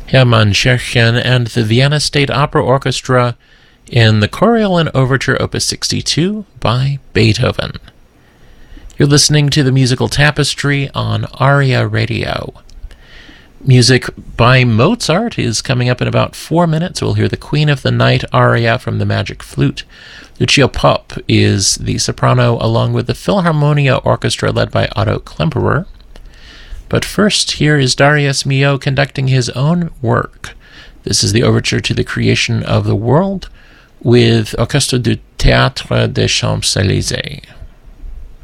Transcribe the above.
Hermann Scherchen and the Vienna State Opera Orchestra in the Coriolan Overture Opus 62 by Beethoven. You're listening to the Musical Tapestry on ARIA Radio. Music by Mozart is coming up in about 4 minutes. We'll hear the Queen of the Night aria from the Magic Flute. Lucia Popp is the soprano, along with the Philharmonia Orchestra led by Otto Klemperer. But first, here is Darius Milhaud conducting his own work. This is the overture to the creation of the world with Orchestre du Théâtre des Champs-Élysées.